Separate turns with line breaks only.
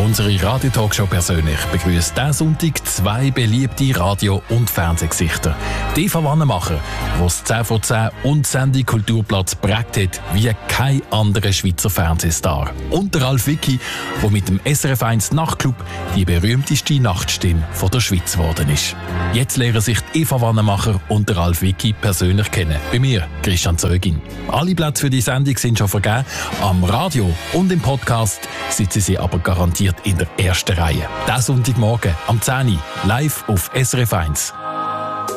Unsere Radio-Talkshow persönlich begrüßt diesen Sonntag zwei beliebte Radio- und Fernsehgesichter. Die Eva Wannemacher, die das 10 vor 10 und Sendung Kulturplatz prägt hat wie kein anderer Schweizer Fernsehstar. Und der Ralf Wicki, der mit dem SRF 1 Nachtclub die berühmteste Nachtstimme der Schweiz geworden ist. Jetzt lernen sich Eva Wannemacher und der Ralf Wicki persönlich kennen. Bei mir, Christian Zögin. Alle Plätze für die Sendung sind schon vergeben. Am Radio und im Podcast sitzen sie aber garantiert in der ersten Reihe. Diesen Sonntagmorgen am 10 Uhr live auf SRF 1.